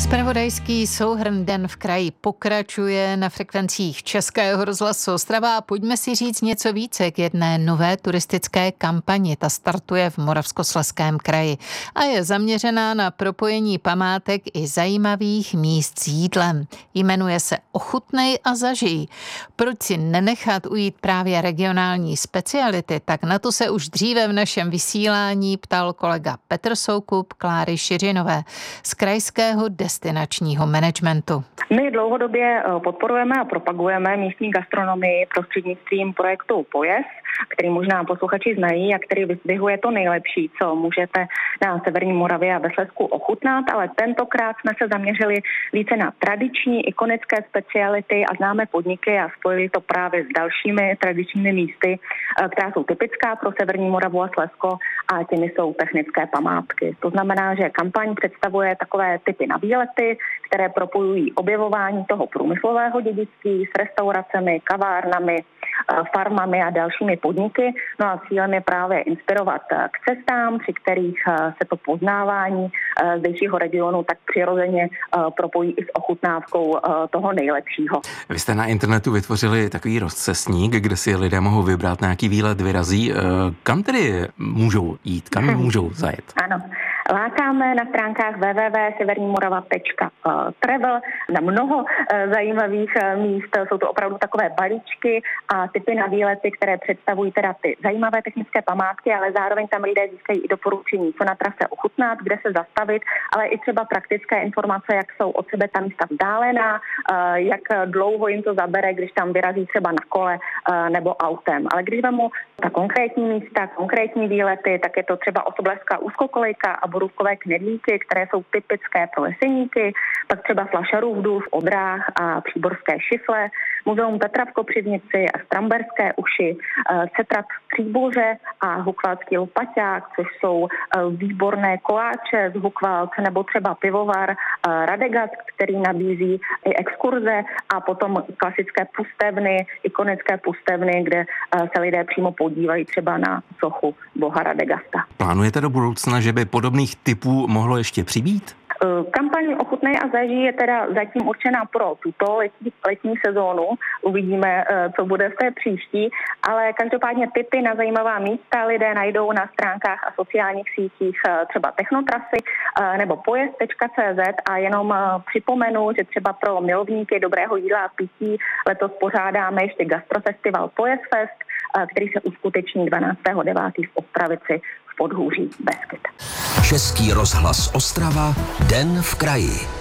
Zpravodajský souhrn Den v kraji pokračuje na frekvencích Českého rozhlasu Ostrava. Pojďme si říct něco více k jedné nové turistické kampani. Ta startuje v Moravskoslezském kraji a je zaměřená na propojení památek i zajímavých míst s jídlem. Jmenuje se Ochutnej a zažij. Proč si nenechat ujít právě regionální speciality, tak na to se už dříve v našem vysílání ptal kolega Petr Soukup Kláry Šiřinové z krajského destinačního managementu. My dlouhodobě podporujeme a propagujeme místní gastronomii prostřednictvím projektu Pojez, který možná posluchači znají a který vyzdvihuje to nejlepší, co můžete na Severní Moravě a ve Slezsku ochutnat, ale tentokrát jsme se zaměřili více na tradiční ikonické speciality a známé podniky a spojili to právě s dalšími tradičními místy, která jsou typická pro Severní Moravu a Slezsko, a těmi jsou technické památky. To znamená, že kampaň představuje takové typy na výlety, které propojují objevování toho průmyslového dědictví s restauracemi, kavárnami, farmami a dalšími podniky. No a cílem je právě inspirovat k cestám, při kterých se to poznávání zdejšího regionu tak přirozeně propojí i s ochutnávkou toho nejlepšího. Vy jste na internetu vytvořili takový rozcestník, kde si lidé mohou vybrat nějaký výlet, vyrazí. Kam tedy můžou jít, kam můžou zajet? Ano. Lákáme na stránkách www.severnimorava.travel na mnoho zajímavých míst. Jsou to opravdu takové balíčky a typy na výlety, které představují teda ty zajímavé technické památky, ale zároveň tam lidé získají i doporučení, co na trase ochutnat, kde se zastavit, ale i třeba praktické informace, jak jsou od sebe ta místa vzdálená, jak dlouho jim to zabere, když tam vyrazí třeba na kole nebo autem. Ale když vemu ta konkrétní místa, konkrétní výlety, tak je to třeba Osoblevská úzkokolejka a Borůvkové knedlíky, které jsou typické pro leseníky, pak třeba Flašarův důl v Odrách a Příborské šifle, Muzeum Petra v Kopřivnici a Stramberské uši, Cetrat v Příboře a Hukvaldský lopaťák, což jsou výborné koláče z Hukvald, nebo třeba pivovar Radegast, který nabízí i exkurze, a potom klasické pustevny, ikonické pustevny, kde se lidé přímo podívají třeba na sochu boha Radegasta. Plánujete do budoucna, že by podobných typů mohlo ještě přibýt? Kampaň Ochutnej a zažij je teda zatím určená pro tuto letní sezónu. Uvidíme, co bude v té příští, ale každopádně tipy na zajímavá místa lidé najdou na stránkách a sociálních sítích třeba Technotrasy nebo pojezd.cz, a jenom připomenu, že třeba pro milovníky dobrého jídla a pití letos pořádáme ještě gastrofestival Pojezfest, který se uskuteční 12.9. v Ostravici v Podhůří Beskyd. Český rozhlas Ostrava, Den v kraji.